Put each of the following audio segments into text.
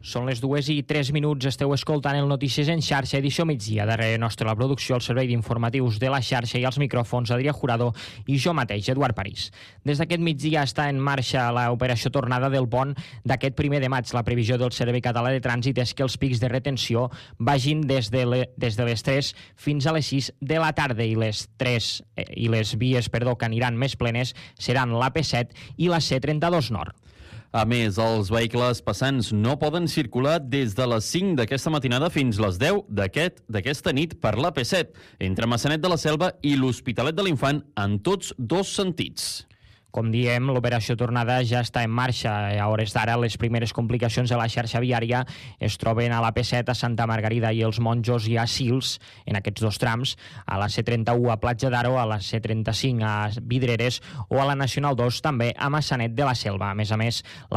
Són les 2:03, esteu escoltant el Notícies en xarxa, edició migdia. Darrere nostre la producció, el servei d'informatius de la xarxa i els micròfons, Adrià Jurado i jo mateix, Eduard París. Des d'aquest migdia està en marxa l'operació tornada del pont d'aquest 1 de maig. La previsió del Servei Català de Trànsit és que els pics de retenció vagin des de les 3 fins a les 6 de la tarda i les vies que aniran més plenes seran l'AP7 i la C32 Nord. A més, els vehicles passants no poden circular des de les 5 d'aquesta matinada fins les 10 d'aquesta nit per l'AP7, entre Maçanet de la Selva i l'Hospitalet de l'Infant en tots dos sentits. Com diem, l'operació tornada ja està en marxa. A hores d'ara, les primeres complicacions de la xarxa viària es troben a l'AP7 a Santa Margarida i els Monjos i a Sils, en aquests dos trams, a la C31 a Platja d'Aro, a la C35 a Vidreres o a la Nacional 2 també a Maçanet de la Selva. A més, la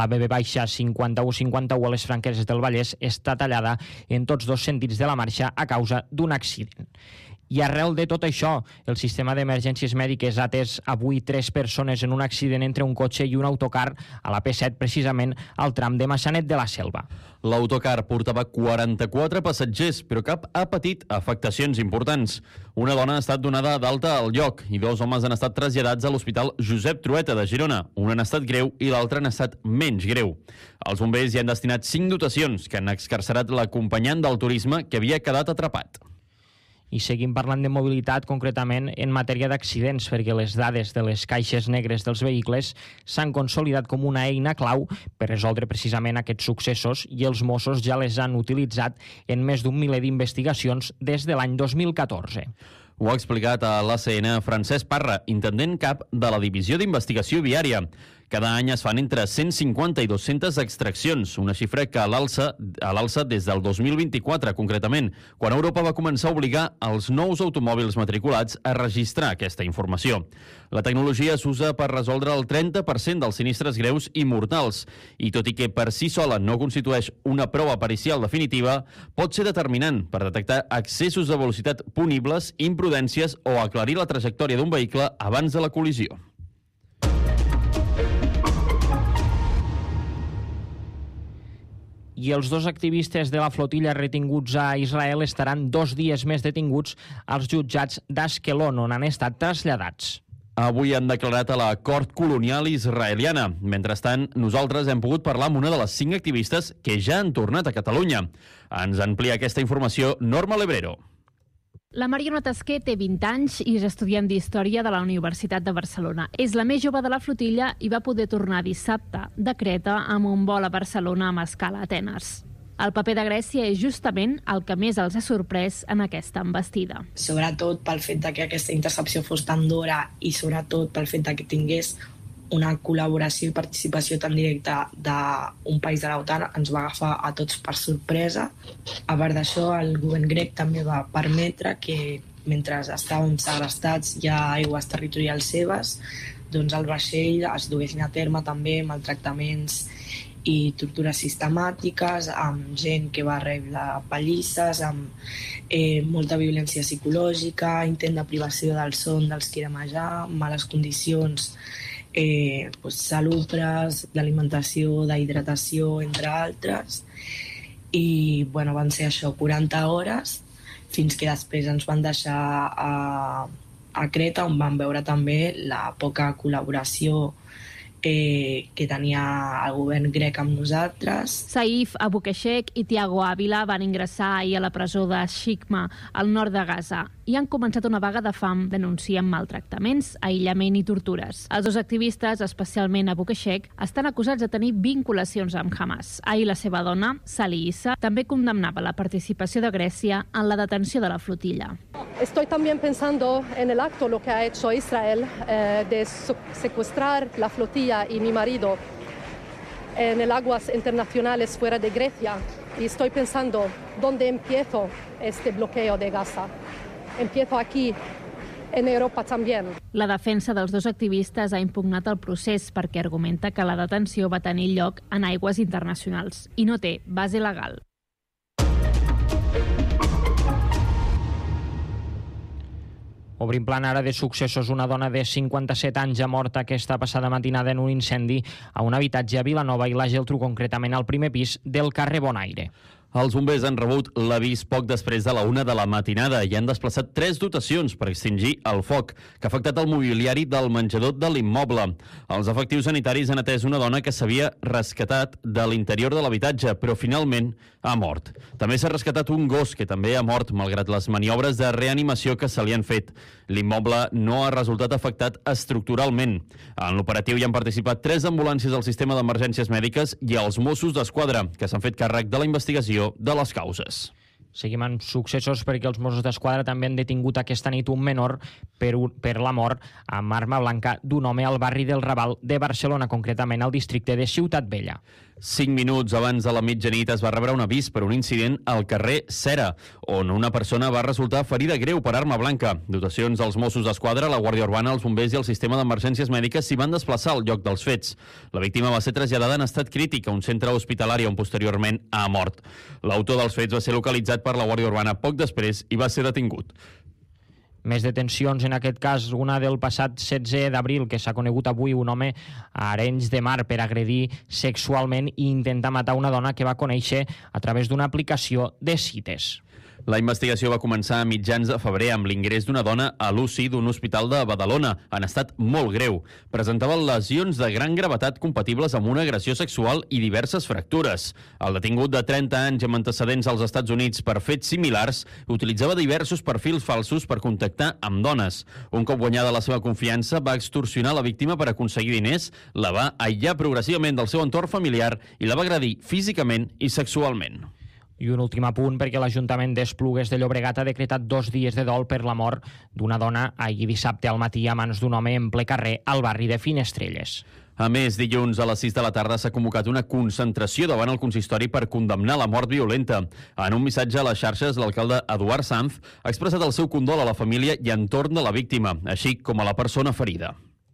BB-51-51 a les Franqueses del Vallès està tallada en tots dos sentits de la marxa a causa d'un accident. I arrel de tot això, el sistema d'emergències mèdiques ha atès avui 3 persones en un accident entre un cotxe i un autocar a la P7, precisament al tram de Maçanet de la Selva. L'autocar portava 44 passatgers, però cap ha patit afectacions importants. Una dona ha estat donada d'alta al lloc i 2 homes han estat traslladats a l'Hospital Josep Trueta de Girona. Un en estat greu i l'altre en estat menys greu. Els bombers hi han destinat 5 dotacions que han excarcerat l'acompanyant del turisme que havia quedat atrapat. I seguim parlant de mobilitat, concretament en matèria d'accidents, perquè les dades de les caixes negres dels vehicles s'han consolidat com una eina clau per resoldre precisament aquests successos i els Mossos ja les han utilitzat en més d'un miler d'investigacions des de l'any 2014. Ho ha explicat a l'ACN Francesc Parra, intendent cap de la Divisió d'Investigació Viària. Cada any es fan entre 150 i 200 extraccions, una xifra que a l'alça des del 2024, concretament, quan Europa va començar a obligar els nous automòbils matriculats a registrar aquesta informació. La tecnologia s'usa per resoldre el 30% dels sinistres greus i mortals, i tot i que per si sola no constitueix una prova pericial definitiva, pot ser determinant per detectar excessos de velocitat punibles, imprudències o aclarir la trajectòria d'un vehicle abans de la col·lisió. I els 2 activistes de la flotilla retinguts a Israel estaran 2 dies més detinguts als jutjats d'Askelon, on han estat traslladats. Avui han declarat a la Cort Colonial Israeliana. Mentrestant, nosaltres hem pogut parlar amb una de les 5 activistes que ja han tornat a Catalunya. Ens amplia aquesta informació Norma Lebrero. La Mariona Tasquer té 20 anys i és estudiant d'Història de la Universitat de Barcelona. És la més jove de la flotilla i va poder tornar dissabte de Creta amb un vol a Barcelona amb escala a Atenes. El paper de Grècia és justament el que més els ha sorprès en aquesta envestida. Sobretot pel fet que aquesta intercepció fos tan d'hora i sobretot pel fet que tingués una col·laboració i participació tan directa d'un país de l'OTAN ens va agafar a tots per sorpresa. A part d'això, el govern grec també va permetre que mentre estàvem segrestats hi ha aigües territorials seves, doncs el vaixell es duguessin a terme també maltractaments i tortures sistemàtiques, amb gent que va rebre pallisses, amb molta violència psicològica, intent de privació del son dels que érem allà, males condicions salubres, d'alimentació, d'hidratació, entre altres. I van ser això, 40 hores, fins que després ens van deixar a Creta, on vam veure també la poca col·laboració que tenia el govern grec amb nosaltres. Saif Abukeshek i Tiago Ávila van ingressar ahir a la presó de Shikma, al nord de Gaza, i han començat una vaga de fam denunciant maltractaments, aïllament i tortures. Els 2 activistes, especialment Abukeshek, estan acusats de tenir vinculacions amb Hamas. Ahir la seva dona, Sali Issa, també condemnava la participació de Grècia en la detenció de la flotilla. Estoy también pensando en el acto lo que ha hecho Israel de secuestrar la flotilla y mi marido en el aguas internacionales fuera de Grecia. Y estoy pensando, ¿dónde empiezo este bloqueo de Gaza? Empiezo aquí, en Europa también. La defensa dels 2 activistes ha impugnat el procés perquè argumenta que la detenció va tenir lloc en aigües internacionals i no té base legal. Obrim plan ara de successos. Una dona de 57 anys ha mort aquesta passada matinada en un incendi a un habitatge a Vilanova i la Geltrú, concretament al primer pis del carrer Bonaire. Els bombers han rebut l'avís poc després de la 1 de la matinada i han desplaçat 3 dotacions per extingir el foc, que ha afectat el mobiliari del menjador de l'immoble. Els efectius sanitaris han atès una dona que s'havia rescatat de l'interior de l'habitatge, però finalment ha mort. També s'ha rescatat un gos que també ha mort, malgrat les maniobres de reanimació que se li han fet. L'immoble no ha resultat afectat estructuralment. En l'operatiu hi han participat 3 ambulàncies del sistema d'emergències mèdiques i els Mossos d'Esquadra, que s'han fet càrrec de la investigació de les causes. Seguim amb successos perquè els Mossos d'Esquadra també han detingut aquesta nit un menor per la mort amb arma blanca d'un home al barri del Raval de Barcelona, concretament al districte de Ciutat Vella. 5 minuts abans de la mitjanit es va rebre un avís per un incident al carrer Cera, on una persona va resultar ferida greu per arma blanca. Dotacions dels Mossos d'Esquadra, la Guàrdia Urbana, els bombers i el sistema d'emergències mèdiques s'hi van desplaçar al lloc dels fets. La víctima va ser traslladada en estat crític a un centre hospitalari on posteriorment ha mort. L'autor dels fets va ser localitzat per la Guàrdia Urbana poc després i va ser detingut. Més detencions, en aquest cas una del passat 16 d'abril, que s'ha conegut avui un home a Arenys de Mar per agredir sexualment i intentar matar una dona que va conèixer a través d'una aplicació de cites. La investigació va començar a mitjans de febrer amb l'ingrés d'una dona a l'UCI d'un hospital de Badalona, en estat molt greu. Presentava lesions de gran gravetat compatibles amb una agressió sexual i diverses fractures. El detingut de 30 anys amb antecedents als Estats Units per fets similars utilitzava diversos perfils falsos per contactar amb dones. Un cop guanyada la seva confiança, va extorsionar la víctima per aconseguir diners, la va aïllar progressivament del seu entorn familiar i la va agredir físicament i sexualment. I un últim apunt, perquè l'Ajuntament d'Esplugues de Llobregat ha decretat 2 dies de dol per la mort d'una dona ahir dissabte al matí a mans d'un home en ple carrer al barri de Finestrelles. A més, dilluns a les 6 de la tarda s'ha convocat una concentració davant el consistori per condemnar la mort violenta. En un missatge a les xarxes, l'alcalde Eduard Sanz ha expressat el seu condol a la família i entorn de la víctima, així com a la persona ferida.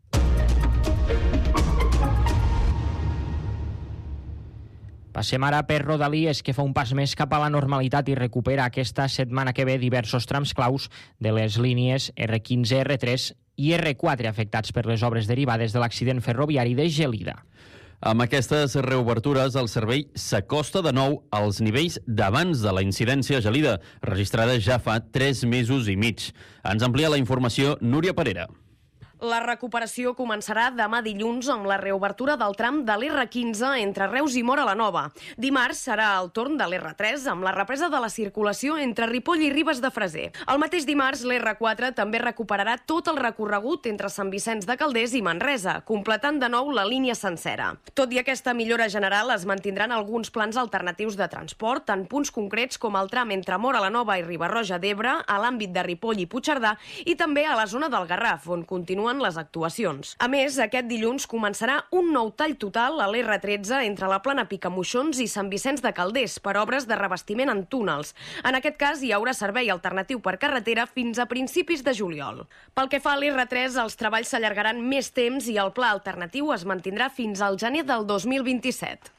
Passem ara per Rodalies, que fa un pas més cap a la normalitat i recupera aquesta setmana que ve diversos trams claus de les línies R15, R3 i R4 afectats per les obres derivades de l'accident ferroviari de Gelida. Amb aquestes reobertures, el servei s'acosta de nou als nivells d'abans de la incidència a Gelida, registrada ja fa 3 mesos i mig. Ens amplia la informació Núria Parera. La recuperació començarà demà dilluns amb la reobertura del tram de l'R15 entre Reus i Móra la Nova. Dimarts serà el torn de l'R3 amb la represa de la circulació entre Ripoll i Ribes de Freser. El mateix dimarts, l'R4 també recuperarà tot el recorregut entre Sant Vicenç de Calders i Manresa, completant de nou la línia sencera. Tot i aquesta millora general, es mantindran alguns plans alternatius de transport en punts concrets com el tram entre Móra la Nova i Riba-roja d'Ebre, a l'àmbit de Ripoll i Puigcerdà, i també a la zona del Garraf, on continuen les actuacions. A més, aquest dilluns començarà un nou tall total a l'R13 entre la plana Picamoixons i Sant Vicenç de Calders per obres de revestiment en túnels. En aquest cas, hi haurà servei alternatiu per carretera fins a principis de juliol. Pel que fa a l'R3, els treballs s'allargaran més temps i el pla alternatiu es mantindrà fins al gener del 2027.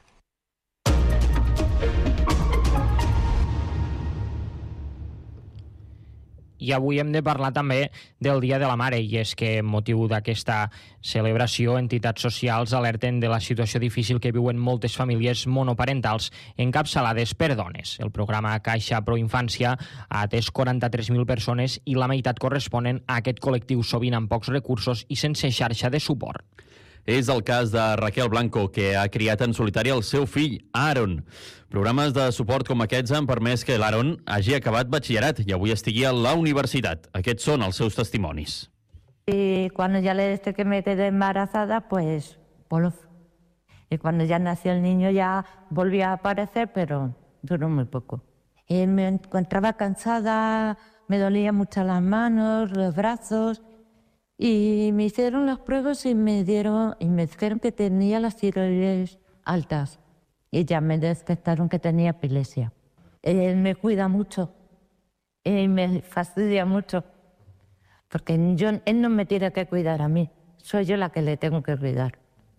I avui hem de parlar també del Dia de la Mare, i és que en motiu d'aquesta celebració, entitats socials alerten de la situació difícil que viuen moltes famílies monoparentals encapçalades per dones. El programa Caixa Pro Infància ha atès 43.000 persones i la meitat corresponen a aquest col·lectiu, sovint amb pocs recursos i sense xarxa de suport. És el cas de Raquel Blanco, que ha criat en solitari el seu fill, Aaron. Programes de suport com aquests han permès que l'Aaron hagi acabat batxillerat i avui estigui a la universitat. Aquests són els seus testimonis. Y cuando ya desde que me quedé embarazada, pues Polof. Y cuando ya nació el niño ya volvió a aparecer, pero duró muy poco. Y me encontraba cansada, me dolían mucho las manos, los brazos. Y me hicieron las pruebas y me dijeron que tenía las tiroides altas. Y ya me detectaron que tenía epilepsia. Él me cuida mucho y me fastidia mucho. Porque él no me tiene que cuidar a mí, soy yo la que le tengo que cuidar.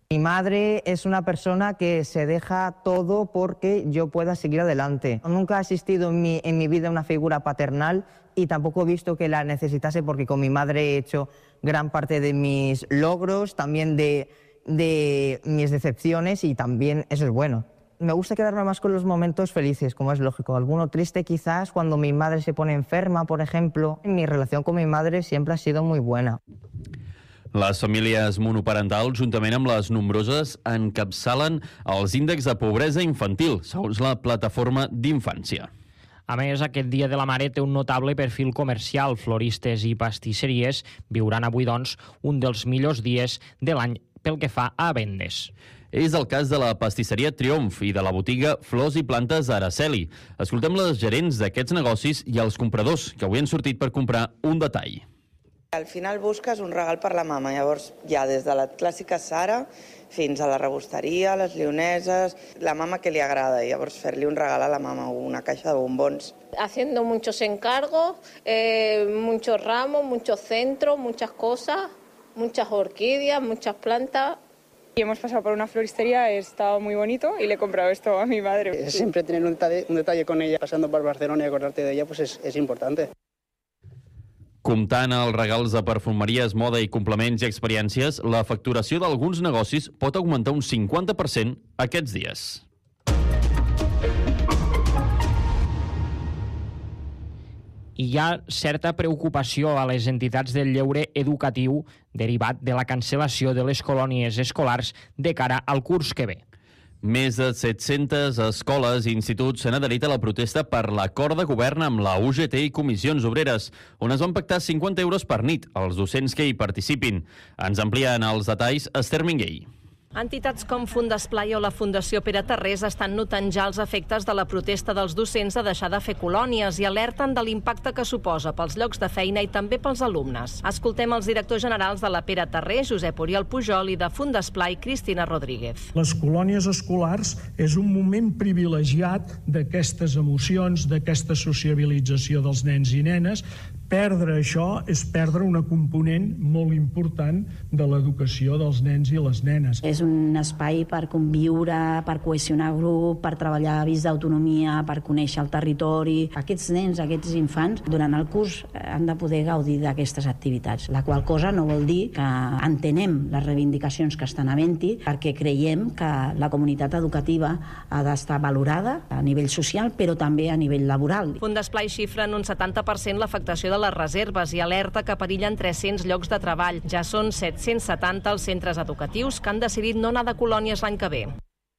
Mi madre es una persona que se deja todo porque yo pueda seguir adelante. Nunca ha existido en mi vida una figura paternal y tampoco he visto que la necesitase porque con mi madre he hecho gran parte de mis logros, también de mis decepciones y también eso es bueno. Me gusta quedarme más con los momentos felices, como es lógico. Alguno triste quizás cuando mi madre se pone enferma, por ejemplo. Mi relación con mi madre siempre ha sido muy buena. Les famílies monoparentals, juntament amb les nombroses, encapçalen els índexs de pobresa infantil, segons la plataforma d'infància. A més, aquest Dia de la Mare té un notable perfil comercial. Floristes i pastisseries viuran avui, doncs, un dels millors dies de l'any pel que fa a vendes. És el cas de la pastisseria Triomf i de la botiga Flors i Plantes Araceli. Escoltem les gerents d'aquests negocis i els compradors que avui han sortit per comprar un detall. Al final busques un regal per la mama, llavors ja des de la clàssica Sara fins a la rebosteria, les lioneses, la mama que li agrada, i llavors fer-li un regal a la mama, una caixa de bombons. Haciendo muchos encargos, muchos ramos, muchos centros, muchas cosas, muchas orquídeas, muchas plantas. Y hemos pasado por una floristería, estaba muy bonito y le he comprado esto a mi madre. Siempre tener un detalle con ella, pasando por Barcelona y acordarte de ella, pues es importante. Comptant els regals de perfumeries, moda i complements i experiències, la facturació d'alguns negocis pot augmentar un 50% aquests dies. Hi ha certa preocupació a les entitats del lleure educatiu derivat de la cancel·lació de les colònies escolars de cara al curs que ve. Més de 700 escoles i instituts s'han adherit a la protesta per l'acord de govern amb la UGT i comissions obreres, on es van pactar 50 euros per nit als docents que hi participin. Ens amplien els detalls Esther Minguell. Entitats com Fundesplai o la Fundació Pere Tarrés estan notant ja els efectes de la protesta dels docents a deixar de fer colònies i alerten de l'impacte que suposa pels llocs de feina i també pels alumnes. Escoltem els directors generals de la Pere Tarrés, Josep Oriol Pujol, i de Fundesplai, Cristina Rodríguez. Les colònies escolars és un moment privilegiat d'aquestes emocions, d'aquesta sociabilització dels nens i nenes. Perdre això és perdre una component molt important de l'educació dels nens i les nenes. És un espai per conviure, per cohesionar grup, per treballar avís d'autonomia, per conèixer el territori. Aquests nens, aquests infants, durant el curs han de poder gaudir d'aquestes activitats, la qual cosa no vol dir que entenem les reivindicacions que estan havent-hi, perquè creiem que la comunitat educativa ha d'estar valorada a nivell social, però també a nivell laboral. Fundesplai xifra en un 70% l'afectació de les reserves i alerta que perillen 300 llocs de treball. Ja són 770 els centres educatius que han decidit no anar de colònies l'any que ve.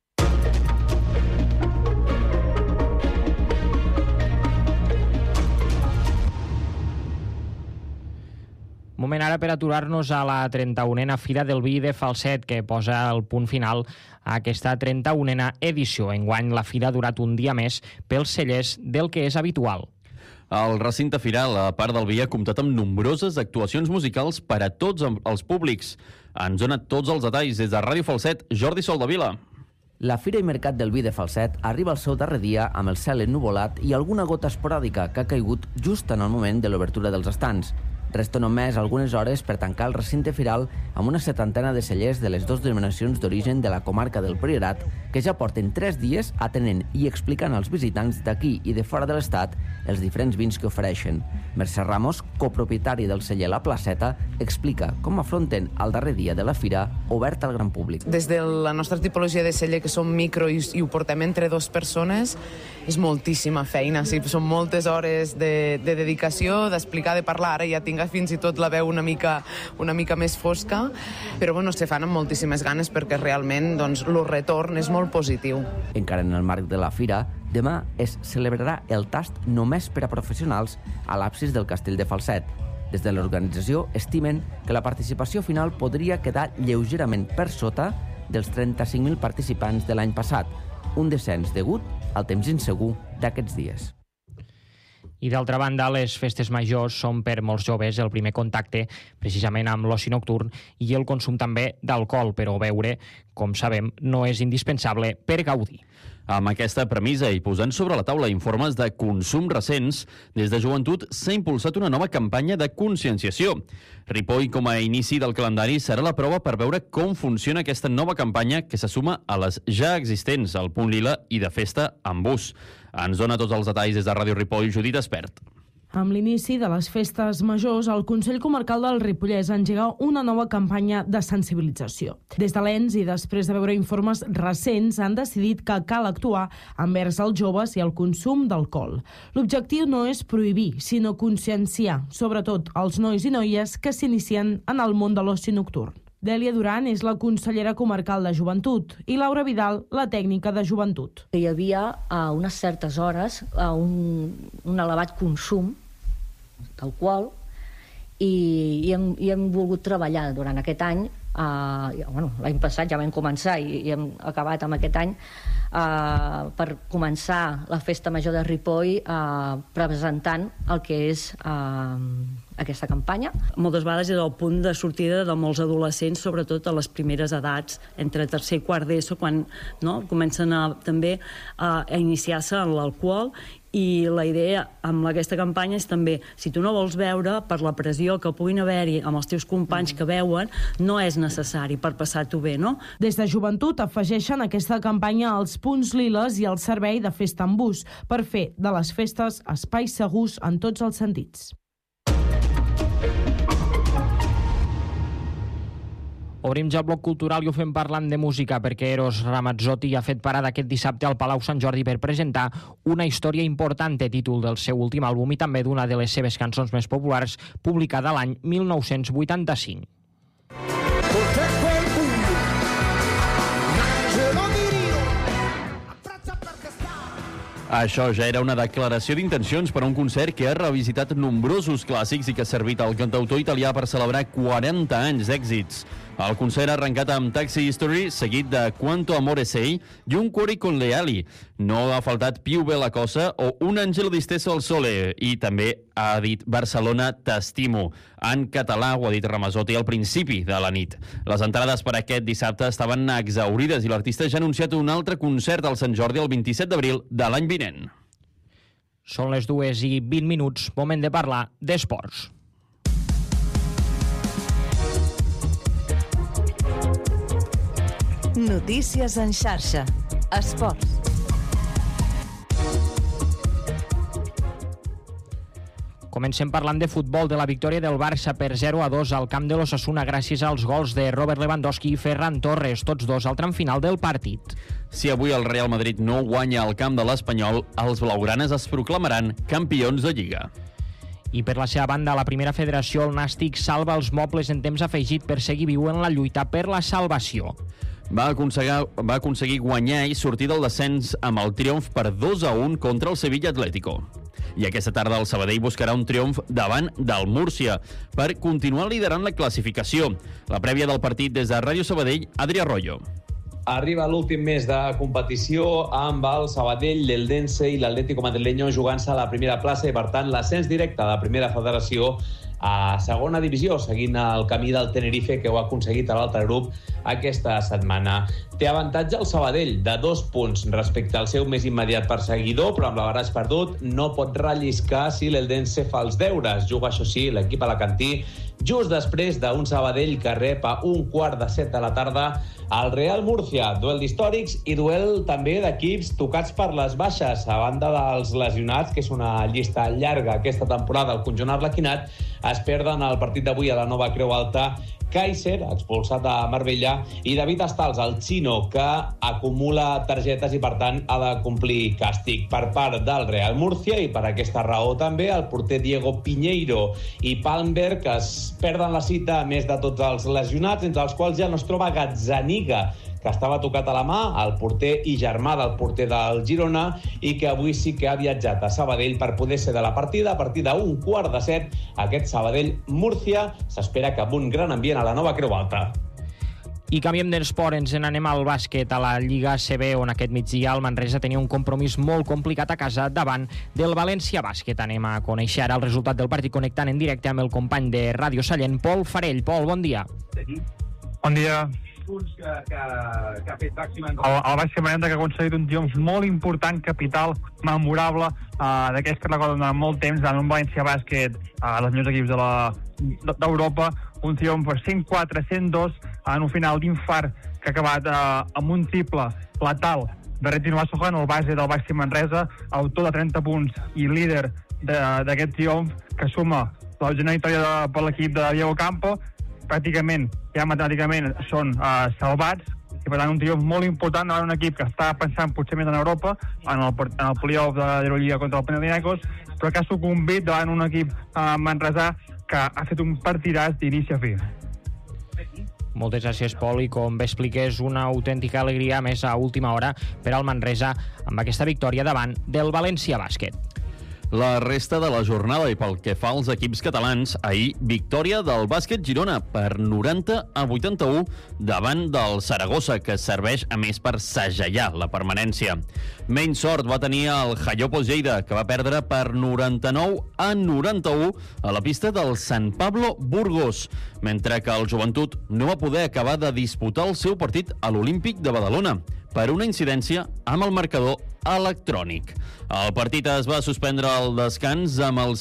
Moment ara per aturar-nos a la 31a Fira del Vi de Falset, que posa el punt final a aquesta 31a edició. Enguany la fira ha durat un dia més pels cellers del que és habitual. El recinte firal, a part del vi, ha comptat amb nombroses actuacions musicals per a tots els públics. Ens dona tots els detalls des de Ràdio Falset, Jordi Soldevila. La Fira i Mercat del Vi de Falset arriba al seu darrer dia amb el cel ennuvolat i alguna gota esporàdica que ha caigut just en el moment de l'obertura dels estands. Resta només algunes hores per tancar el recinte firal amb una 70 de cellers de les dues denominacions d'origen de la comarca del Priorat que ja porten 3 dies atenent i explicant als visitants d'aquí i de fora de l'estat els diferents vins que ofereixen. Mercè Ramos, copropietari del celler La Placeta, explica com afronten el darrer dia de la fira obert al gran públic. Des de la nostra tipologia de celler, que som micro i ho portem entre 2 persones, és moltíssima feina. Sí, són moltes hores de dedicació, d'explicar, de parlar. Ara ja tinc fins i tot la veu una mica més fosca, però bueno, se fan amb moltíssimes ganes perquè realment el retorn és molt positiu. Encara en el marc de la fira, demà es celebrarà el tast només per a professionals a l'absis del Castell de Falset. Des de l'organització estimen que la participació final podria quedar lleugerament per sota dels 35.000 participants de l'any passat, un descens degut al temps insegur d'aquests dies. I d'altra banda, les festes majors són per molts joves el primer contacte precisament amb l'oci nocturn i el consum també d'alcohol, però beure, com sabem, no és indispensable per gaudir. Amb aquesta premissa i posant sobre la taula informes de consum recents, des de Joventut s'ha impulsat una nova campanya de conscienciació. Ripoll, com a inici del calendari, serà la prova per veure com funciona aquesta nova campanya que se suma a les ja existents al Punt Lila i de Festa amb bus. Ens dona tots els detalls des de Ràdio Ripoll, Judit Espert. Amb l'inici de les festes majors, el Consell Comarcal del Ripollès engega una nova campanya de sensibilització. Des de l'ENS i després de veure informes recents, han decidit que cal actuar envers els joves i el consum d'alcohol. L'objectiu no és prohibir, sinó conscienciar, sobretot els nois i noies que s'inicien en el món de l'oci nocturn. Dèlia Duran és la consellera comarcal de Joventut i Laura Vidal, la tècnica de Joventut. Hi havia a unes certes hores un elevat consum d'alcohol i hem volgut treballar durant aquest any. L'any passat ja vam començar i hem acabat amb aquest any per començar la Festa Major de Ripoll presentant el que és aquesta campanya. Moltes vegades és el punt de sortida de molts adolescents, sobretot a les primeres edats, entre tercer i quart d'ESO, quan comencen també a iniciar-se en l'alcohol. I la idea amb aquesta campanya és també, si tu no vols beure, per la pressió que puguin haver-hi amb els teus companys que beuen, no és necessari per passar-t'ho bé, no? Des de Joventut afegeixen aquesta campanya als punts liles i al servei de festa en bus per fer de les festes espais segurs en tots els sentits. Obrim ja el bloc cultural i ho fem parlant de música perquè Eros Ramazzotti ha fet parada aquest dissabte al Palau Sant Jordi per presentar Una història important, títol del seu últim àlbum i també d'una de les seves cançons més populars, publicada l'any 1985. Això ja era una declaració d'intencions per a un concert que ha revisitat nombrosos clàssics i que ha servit al cantautor italià per celebrar 40 anys d'èxits. El concert ha arrencat amb Taxi History, seguit de Quanto Amore Sei i un Cuore con le ali. No ha faltat Più bella cosa o Un angelo disteso al sole. I també ha dit Barcelona t'estimo. En català ho ha dit Ramazzotti al principi de la nit. Les entrades per aquest dissabte estaven exaurides i l'artista ja ha anunciat un altre concert al Sant Jordi el 27 d'abril de l'any vinent. Són les 2:20, moment de parlar d'esports. Notícies en xarxa. Esports. Comencem parlant de futbol, de la victòria del Barça per 0-2 al camp de l'Osasuna gràcies als gols de Robert Lewandowski i Ferran Torres, tots dos al tram final del partit. Si avui el Real Madrid no guanya al camp de l'Espanyol, els blaugranes es proclamaran campions de Lliga. I per la seva banda, la primera federació, el Nàstic, salva els mobles en temps afegit per seguir viu en la lluita per la salvació. Va aconseguir guanyar i sortir del descens amb el triomf per 2-1 contra el Sevilla Atlético. I aquesta tarda el Sabadell buscarà un triomf davant del Múrcia per continuar liderant la classificació. La prèvia del partit des de Ràdio Sabadell, Adri Arroyo. Arriba l'últim mes de competició amb el Sabadell, l'Eldense i l'Atlético Madrileño jugant-se a la primera plaça i, per tant, l'ascens directe de la primera federació a segona divisió, seguint el camí del Tenerife, que ho ha aconseguit a l'altre grup aquesta setmana. Té avantatge el Sabadell de 2 punts respecte al seu més immediat perseguidor, però amb l'Avaràs perdut no pot relliscar si l'Eldense fa els deures. Juga, això sí, l'equip alacantí just després d'un Sabadell que rep a 6:45 de la tarda al Real Murcia. Duel d'històrics i duel també d'equips tocats per les baixes. A banda dels lesionats, que és una llista llarga aquesta temporada, el conjunt arlequinat, es perden el partit d'avui a la Nova Creu Alta Kaiser, expulsat a Marbella, i David Astals, el xino, que acumula targetes i, per tant, ha de complir càstig per part del Real Murcia, i per aquesta raó també el porter Diego Piñeiro i Palmberg, que es perden la cita, a més de tots els lesionats, entre els quals ja no es troba Gazzaniga, que estava tocat a la mà, el porter i germà del porter del Girona, i que avui sí que ha viatjat a Sabadell per poder ser de la partida. A partir d'6:45, aquest Sabadell-Múrcia s'espera que amb un gran ambient a la Nova Creu Alta. I canviem d'esport, ens n'anem al bàsquet, a la Lliga ACB, on aquest migdia el Manresa tenia un compromís molt complicat a casa davant del València Bàsquet. Anem a conèixer ara el resultat del partit connectant en directe amb el company de Ràdio Sallent, Pol Farell. Pol, bon dia. Bon dia. punts que ha fet Baxi Manresa. El Baxi Manresa, que ha aconseguit un triomf molt important, capital, memorable, d'aquells que recorden durant molt temps, en un València Bàsquet, dels millors equips d'Europa, un triomf per 104-102 en un final d'infart que ha acabat amb un triple letal de Retino Asojan, el base del Baxi Manresa, autor de 30 punts i líder d'aquest triomf, que suma la jornada victòria per l'equip de Diego Campo. Pràcticament, ja matemàticament, són salvats, i per tant un triomf molt important davant un equip que està pensant potser més en Europa, en el playoff de l'Eurolliga contra el Panathinaikos, però que ha sucumbit davant un equip manresà que ha fet un partidàs d'inici a fi. Moltes gràcies, Pol, i com bé expliques, una autèntica alegria més a última hora per al Manresa amb aquesta victòria davant del València Bàsquet. La resta de la jornada i pel que fa als equips catalans, ahir victòria del bàsquet Girona per 90-81 davant del Saragossa, que serveix a més per segellar la permanència. Menys sort va tenir el Jayopo Lleida, que va perdre per 99-91 a la pista del San Pablo Burgos, mentre que el Joventut no va poder acabar de disputar el seu partit a l'Olímpic de Badalona per una incidència amb el marcador electrònic. El partit es va suspendre al descans amb el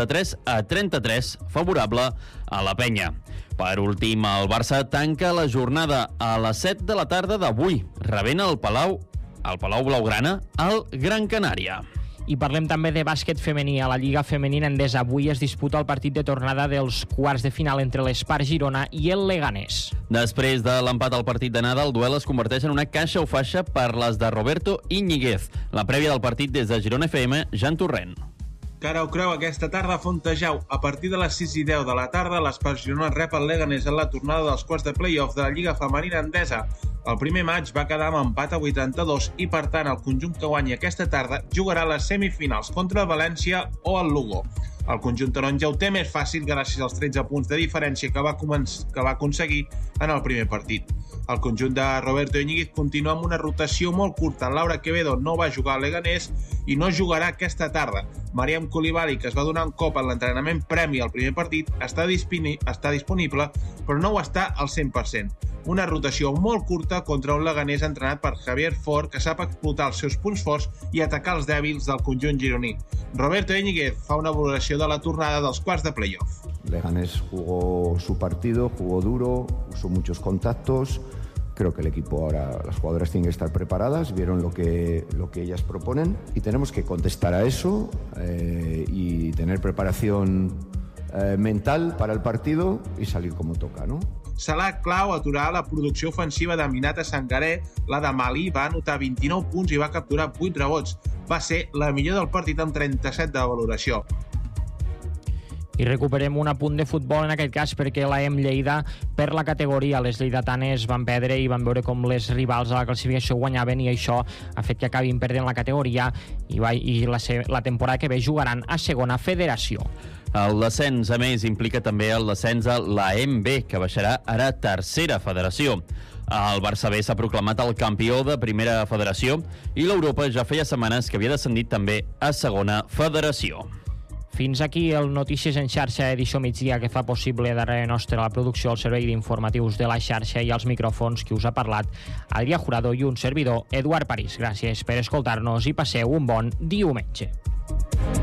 53-33 favorable a la penya. Per últim, el Barça tanca la jornada a les 7 de la tarda d'avui, rebent el Palau Blaugrana al Gran Canària. I parlem també de bàsquet femení. A la Lliga Femenina Endesa avui es disputa el partit de tornada dels quarts de final entre l'Espar Girona i el Leganés. Després de l'empat al partit d'anada, el duel es converteix en una caixa o faixa per les de Roberto Íñiguez. La prèvia del partit des de Girona FM, Jan Torrent. Cara o creu aquesta tarda a Fontejau. A partir de les 6:10 de la tarda, l'Espar Girona rep el Leganés en la tornada dels quarts de play-off de la Lliga Femenina Endesa. El primer maig va quedar amb empat a 82 i, per tant, el conjunt que guanyi aquesta tarda jugarà les semifinals contra el València o el Lugo. El conjunt taronja ho té més fàcil gràcies als 13 punts de diferència que va aconseguir en el primer partit. El conjunt de Roberto Íñiguez continua amb una rotació molt curta. Laura Quevedo no va jugar a Leganés i no jugarà aquesta tarda. Mariam Coulibaly, que es va donar un cop en l'entrenament premi al primer partit, està disponible, però no ho està al 100%. Una rotació molt curta contra un Leganés entrenat per Javier Fort, que sap explotar els seus punts forts i atacar els dèbils del conjunt gironí. Roberto Íñiguez fa una valoració de la tornada dels quarts de playoff. Leganés jugó su partido, jugó duro, usó muchos contactos. Creo que el equipo ahora, las jugadoras tienen que estar preparadas, vieron lo que ellas proponen y tenemos que contestar a eso y tener preparación mental para el partido y salir como toca, ¿no? Serà clau aturar la producció ofensiva d'Aminata Sangaré. La de Mali va anotar 29 punts i va capturar 8 rebots. Va ser la millor del partit amb 37 de valoració. I recuperem un apunt de futbol, en aquest cas, perquè l'AEM Lleida, per la categoria, les lleidatanes van perdre i van veure com les rivals a la classificació guanyaven, i això ha fet que acabin perdent la categoria i la temporada que ve jugaran a segona federació. El descens, a més, implica també el descens a l'AEM B, que baixarà ara a tercera federació. El Barça B s'ha proclamat el campió de primera federació i l'Europa ja feia setmanes que havia descendit també a segona federació. Fins aquí el Notícies en xarxa, edició migdia, que fa possible darrere nostre la producció, el servei d'informatius de la xarxa i els micròfons que us ha parlat Adrià Jurado i un servidor, Eduard París. Gràcies per escoltar-nos i passeu un bon diumenge.